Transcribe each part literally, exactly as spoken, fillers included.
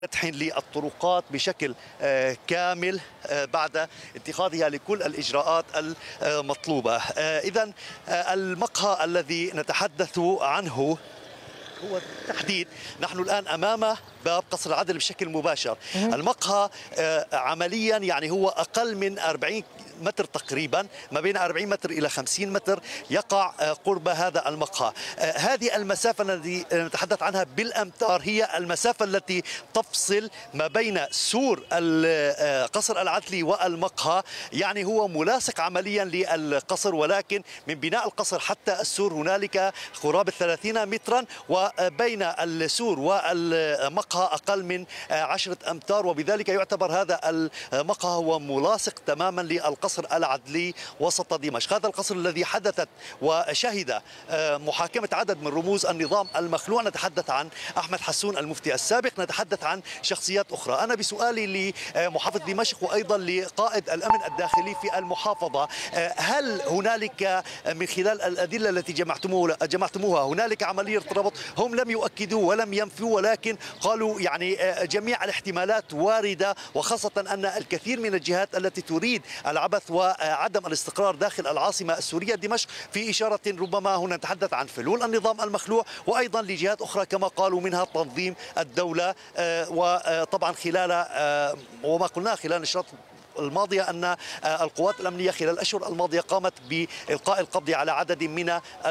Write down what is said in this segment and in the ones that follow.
فتح للطرقات بشكل كامل بعد اتخاذها لكل الإجراءات المطلوبة. إذن المقهى الذي نتحدث عنه هو بالتحديد نحن الآن أمام باب قصر العدل بشكل مباشر. المقهى عمليا يعني هو أقل من أربعين متر تقريبا، ما بين أربعين متر إلى خمسين متر يقع قرب هذا المقهى. هذه المسافة التي نتحدث عنها بالأمتار هي المسافة التي تفصل ما بين سور قصر العدلي والمقهى، يعني هو ملاصق عمليا للقصر، ولكن من بناء القصر حتى السور هنالك قرابة ثلاثين مترا، وبين السور والمقهى أقل من عشرة أمتار، وبذلك يعتبر هذا المقهى هو ملاصق تماما للقصر القصر العدلي وسط دمشق. هذا القصر الذي حدثت وشهد محاكمة عدد من رموز النظام المخلوع. نتحدث عن أحمد حسون المفتي السابق، نتحدث عن شخصيات أخرى. أنا بسؤالي لمحافظ دمشق وأيضا لقائد الأمن الداخلي في المحافظة، هل هنالك من خلال الأدلة التي جمعتموها هنالك عملية ربط؟ هم لم يؤكدوا ولم ينفوا، ولكن قالوا يعني جميع الاحتمالات واردة، وخاصة أن الكثير من الجهات التي تريد العبث وعدم الاستقرار داخل العاصمة السورية دمشق في إشارة ربما هنا نتحدث عن فلول النظام المخلوع، وأيضا لجهات أخرى كما قالوا منها تنظيم الدولة. وطبعا خلال وما قلناه خلال النشاط الماضية أن القوات الأمنية خلال الأشهر الماضية قامت بإلقاء القبض على عدد من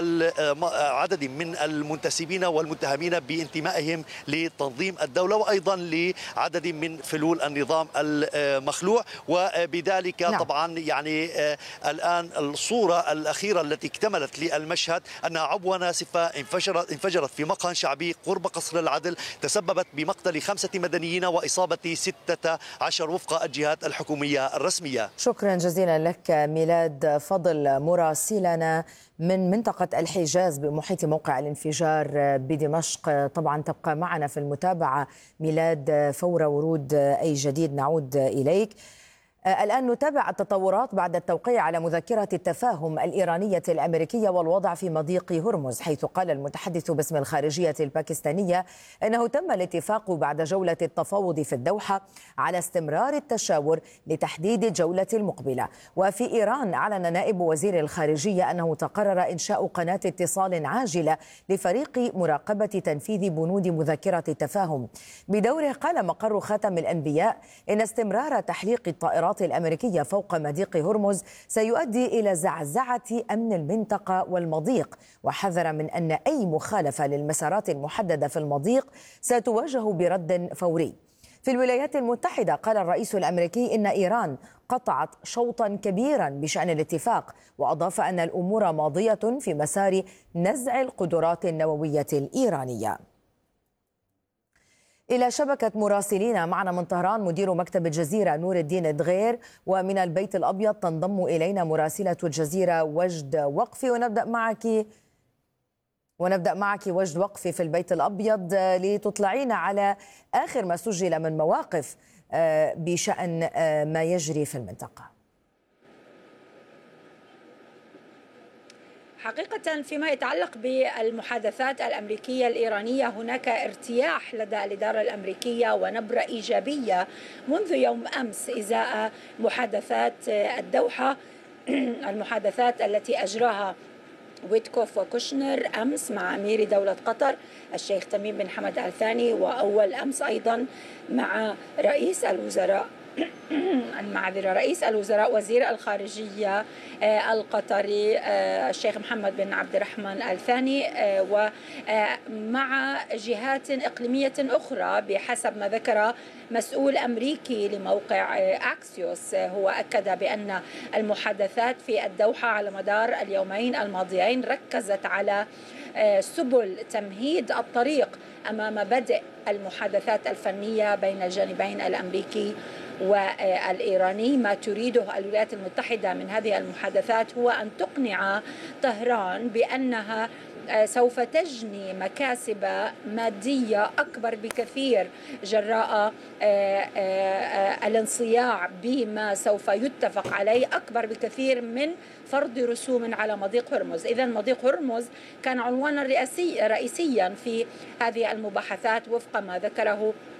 عدد من المنتسبين والمتهمين بانتمائهم لتنظيم الدولة، وأيضا لعدد من فلول النظام المخلوع. وبذلك نعم. طبعا يعني الآن الصورة الأخيرة التي اكتملت للمشهد أنها عبوة ناسفة انفجرت انفجرت في مقهى شعبي قرب قصر العدل، تسببت بمقتل خمسة مدنيين وإصابة ستة عشر وفق الجهات الحكومية الرسمية. شكرا جزيلا لك ميلاد فضل مراسلنا من منطقة الحجاز بمحيط موقع الانفجار بدمشق. طبعا تبقى معنا في المتابعة ميلاد فور ورود أي جديد نعود إليك. الآن نتابع التطورات بعد التوقيع على مذكرة التفاهم الإيرانية الأمريكية والوضع في مضيق هرمز، حيث قال المتحدث باسم الخارجية الباكستانية أنه تم الاتفاق بعد جولة التفاوض في الدوحة على استمرار التشاور لتحديد الجولة المقبلة. وفي إيران أعلن نائب وزير الخارجية أنه تقرر إنشاء قناة اتصال عاجلة لفريق مراقبة تنفيذ بنود مذكرة التفاهم. بدوره قال مقر خاتم الأنبياء إن استمرار تحليق الطائرات الأمريكية فوق مضيق هرمز سيؤدي إلى زعزعة أمن المنطقة والمضيق، وحذر من أن أي مخالفة للمسارات المحددة في المضيق ستواجه برد فوري. في الولايات المتحدة قال الرئيس الأمريكي إن إيران قطعت شوطا كبيرا بشأن الاتفاق، وأضاف أن الأمور ماضية في مسار نزع القدرات النووية الإيرانية. إلى شبكة مراسلين معنا من طهران مدير مكتب الجزيرة نور الدين دغير، ومن البيت الأبيض تنضم إلينا مراسلة الجزيرة وجد وقفي. ونبدأ معك ونبدأ معك وجد وقفي في البيت الأبيض لتطلعين على آخر ما سجل من مواقف بشأن ما يجري في المنطقة. حقيقة فيما يتعلق بالمحادثات الأمريكية الإيرانية هناك ارتياح لدى الإدارة الأمريكية ونبرة إيجابية منذ يوم أمس إزاء محادثات الدوحة، المحادثات التي أجراها ويتكوف وكوشنر أمس مع أمير دولة قطر الشيخ تميم بن حمد آل ثاني، وأول أمس أيضا مع رئيس الوزراء المعذرة رئيس الوزراء وزير الخارجية القطري الشيخ محمد بن عبد الرحمن آل ثاني، ومع جهات إقليمية أخرى بحسب ما ذكر مسؤول أمريكي لموقع أكسيوس. هو أكد بأن المحادثات في الدوحة على مدار اليومين الماضيين ركزت على سبل تمهيد الطريق أمام بدء المحادثات الفنية بين الجانبين الأمريكي والإيراني. ما تريده الولايات المتحدة من هذه المحادثات هو أن تقنع طهران بأنها سوف تجني مكاسب مادية أكبر بكثير جراء الانصياع بما سوف يتفق عليه، أكبر بكثير من فرض رسوم على مضيق هرمز. إذن مضيق هرمز كان عنوانا رئيسي رئيسيا في هذه المباحثات وفق ما ذكره